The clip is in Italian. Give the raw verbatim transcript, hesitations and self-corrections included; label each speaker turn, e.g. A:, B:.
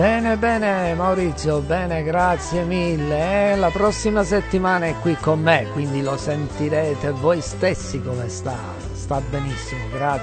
A: Bene, bene Maurizio, bene, grazie mille. Eh, la prossima settimana è qui con me, quindi lo sentirete voi stessi come sta. Sta benissimo, grazie.